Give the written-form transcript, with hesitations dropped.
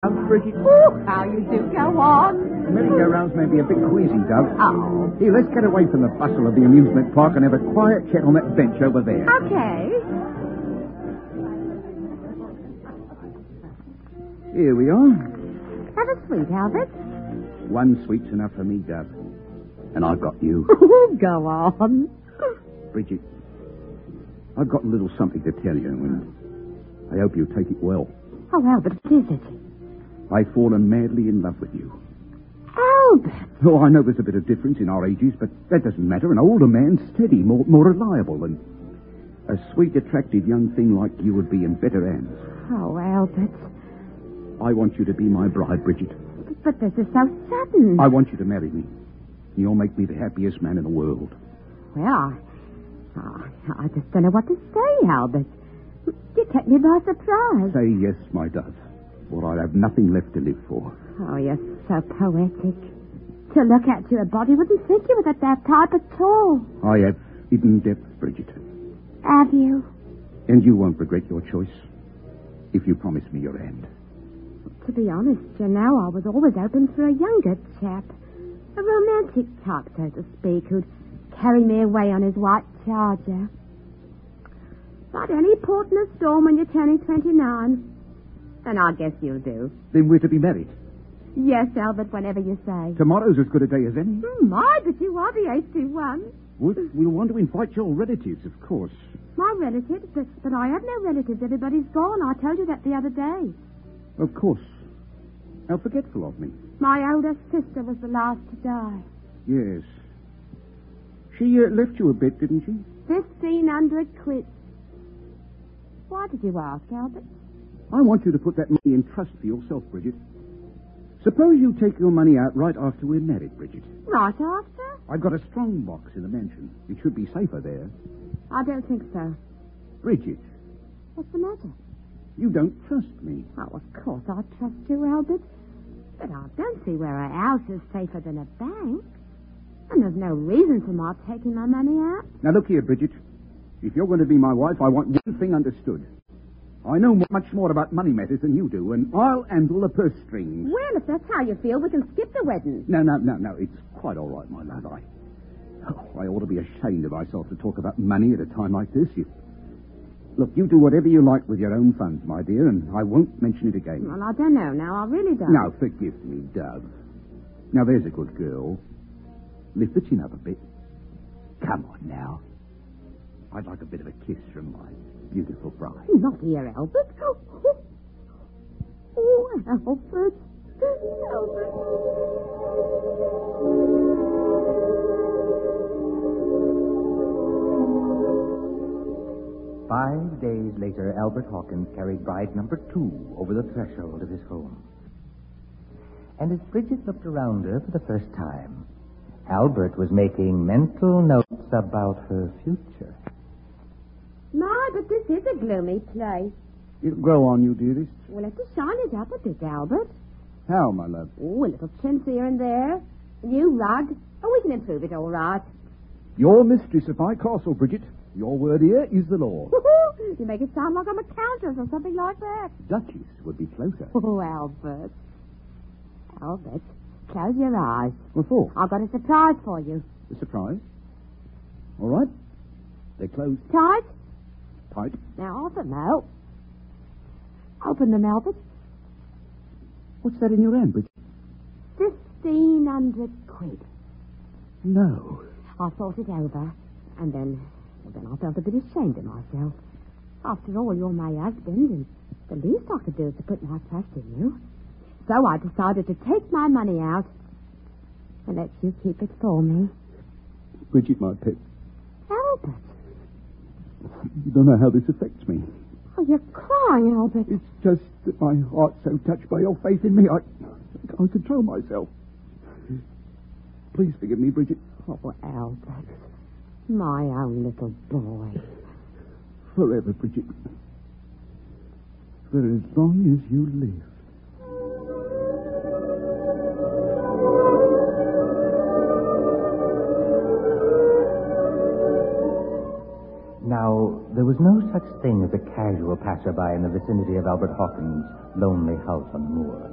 Bridget. Oh, how you do go on. Merry-go-rounds may be a bit queasy, Dove. Oh. Here, let's get away from the bustle of the amusement park and have a quiet chat on that bench over there. Okay. Here we are. Have a sweet, Albert. One sweet's enough for me, Dove. And I've got you. Go on. Bridget, I've got a little something to tell you, and I hope you'll take it well. Oh, Albert, what is it? I've fallen madly in love with you. Albert! Oh, I know there's a bit of difference in our ages, but that doesn't matter. An older man, steady, more reliable, and a sweet, attractive young thing like you would be in better hands. Oh, Albert. I want you to be my bride, Bridget. But this is so sudden. I want you to marry me. You'll make me the happiest man in the world. Well, I just don't know what to say, Albert. You take me by surprise. Say yes, my dove, or I'll have nothing left to live for. Oh, you're so poetic. To look at you, a body wouldn't think you were that type at all. I have hidden depths, Bridget. Have you? And you won't regret your choice if you promise me your hand. To be honest, I was always open for a younger chap. A romantic type, so to speak, who'd carry me away on his white charger. But any port in a storm when you're turning 29. And I guess you'll do. Then we're to be married. Yes, Albert, whenever you say. Tomorrow's as good a day as any. My, but you are the AC1. We'll want to invite your relatives, of course. My relatives? But I have no relatives. Everybody's gone. I told you that the other day. Of course. How forgetful of me. My older sister was the last to die. Yes. She left you a bit, didn't she? 1,500 quid. Why did you ask, Albert? I want you to put that money in trust for yourself, Bridget. Suppose you take your money out right after we're married, Bridget. Right after? I've got a strong box in the mansion. It should be safer there. I don't think so. Bridget. What's the matter? You don't trust me. Oh, of course I trust you, Albert. But I don't see where a house is safer than a bank. And there's no reason for my taking my money out. Now, look here, Bridget. If you're going to be my wife, I want one thing understood. I know much more about money matters than you do, and I'll handle the purse strings. Well, if that's how you feel, we can skip the wedding. No. It's quite all right, my love. I ought to be ashamed of myself to talk about money at a time like this. Look, you do whatever you like with your own funds, my dear, and I won't mention it again. Well, I don't know now. I really don't. Now, forgive me, Dove. Now, there's a good girl. Lift the chin up a bit. Come on, now. I'd like a bit of a kiss from my beautiful bride. Not here, Albert. Oh, Albert. Albert. 5 days later, Albert Hawkins carried bride number 2 over the threshold of his home. And as Bridget looked around her for the first time, Albert was making mental notes about her future. My, but this is a gloomy place. It'll grow on you, dearest. We'll have to shine it up a bit, Albert. How, my love? Oh, a little chintz here and there. A new rug. Oh, we can improve it all right. You're mistress of my castle, Bridget. Your word here is the law. You make it sound like I'm a countess or something like that. Duchess would be closer. Oh, Albert. Albert, close your eyes. What for? I've got a surprise for you. A surprise? All right. They're closed. Tight? Tight. Now off them out. Open them, Albert. What's that in your hand, Bridget? 1,500 quid. No. I thought it over, and then I felt a bit ashamed of myself. After all, you're my husband, and the least I could do is to put my trust in you. So I decided to take my money out and let you keep it for me. Bridget, my pet. Albert. You don't know how this affects me. Oh, you're crying, Albert. It's just that my heart's so touched by your faith in me, I can't control myself. Please forgive me, Bridget. Oh, Albert. My own little boy. Forever, Bridget. For as long as you live. Now, there was no such thing as a casual passerby in the vicinity of Albert Hawkins' lonely house on the moor.